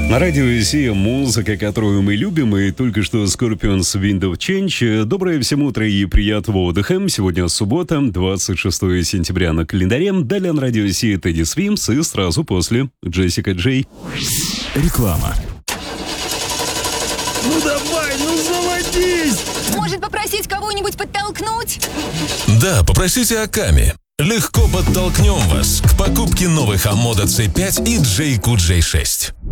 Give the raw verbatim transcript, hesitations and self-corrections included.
На радио Россия музыка, которую мы любим, и только что Scorpions Wind of Change. Доброе всем утро и приятного отдыха. Сегодня суббота, двадцать шестое сентября на календаре. Далее на радио Россия Тедди Свимс и сразу после Джессика Джей. Реклама. Ну давай, ну заводись! Может, попросить кого-нибудь подтолкнуть? Да, попросите Аками. Легко подтолкнем вас к покупке новых Амода си пять и Джейку джей шесть.